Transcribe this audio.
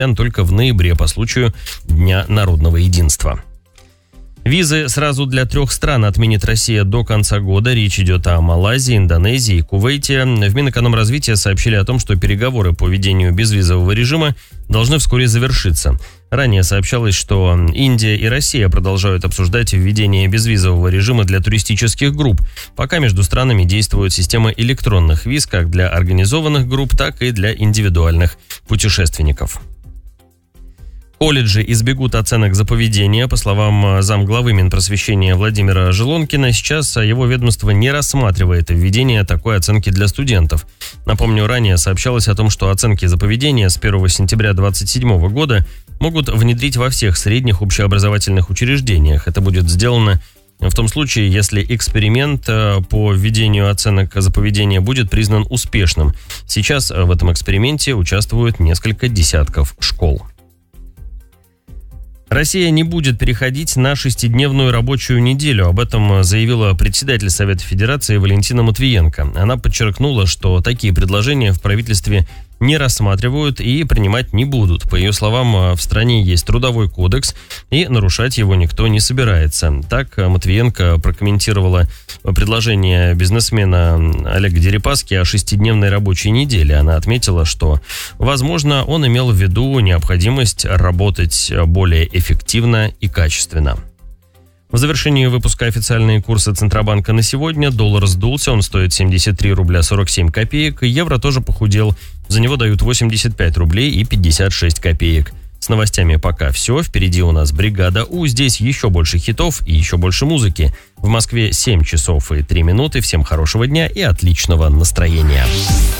только в ноябре по случаю Дня народного единства. Визы сразу для 3 стран отменит Россия до конца года. Речь идет о Малайзии, Индонезии и Кувейте. В Минэкономразвития сообщили о том, что переговоры по введению безвизового режима должны вскоре завершиться. Ранее сообщалось, что Индия и Россия продолжают обсуждать введение безвизового режима для туристических групп. Пока между странами действует система электронных виз как для организованных групп, так и для индивидуальных путешественников. Колледжи избегут оценок за поведение. По словам замглавы Минпросвещения Владимира Желонкина, сейчас его ведомство не рассматривает введение такой оценки для студентов. Напомню, ранее сообщалось о том, что оценки за поведение с 1 сентября 2027 года могут внедрить во всех средних общеобразовательных учреждениях. Это будет сделано в том случае, если эксперимент по введению оценок за поведение будет признан успешным. Сейчас в этом эксперименте участвуют несколько десятков школ. Россия не будет переходить на 6-дневную рабочую неделю. Об этом заявила председатель Совета Федерации Валентина Матвиенко. Она подчеркнула, что такие предложения в правительстве не рассматривают и принимать не будут. По ее словам, в стране есть трудовой кодекс, и нарушать его никто не собирается. Так Матвиенко прокомментировала предложение бизнесмена Олега Дерипаски о 6-дневной рабочей неделе. Она отметила, что, возможно, он имел в виду необходимость работать более эффективно и качественно. В завершении выпуска официальные курсы Центробанка на сегодня. Доллар сдулся, он стоит 73 рубля 47 копеек. Евро тоже похудел, за него дают 85 рублей и 56 копеек. С новостями пока все. Впереди у нас бригада У. Здесь еще больше хитов и еще больше музыки. В Москве 7 часов и 3 минуты. Всем хорошего дня и отличного настроения.